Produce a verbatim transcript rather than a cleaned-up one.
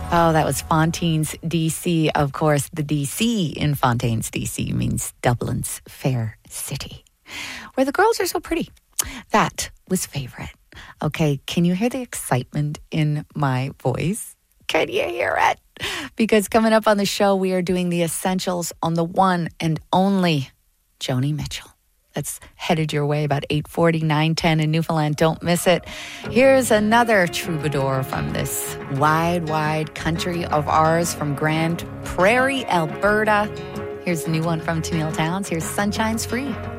Oh, that was Fontaines, D C. Of course, the D C in Fontaines, D C means Dublin's fair city, where the girls are so pretty. That was Favorite. Okay, can you hear the excitement in my voice? Can you hear it? Because coming up on the show, we are doing the essentials on the one and only Joni Mitchell. That's headed your way about eight forty, nine ten in Newfoundland. Don't miss it. Here's another troubadour from this wide, wide country of ours from Grand Prairie, Alberta. Here's a new one from Tennille Towns. Here's Sunshine's Free.